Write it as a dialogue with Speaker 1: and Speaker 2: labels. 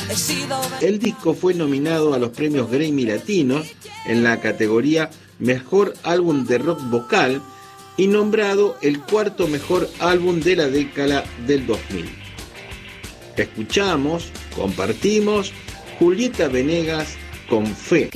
Speaker 1: El disco fue nominado a los premios Grammy Latinos en la categoría Mejor Álbum de Rock Vocal y nombrado el cuarto mejor álbum de la década del 2000. Escuchamos, compartimos Julieta Venegas con Fe.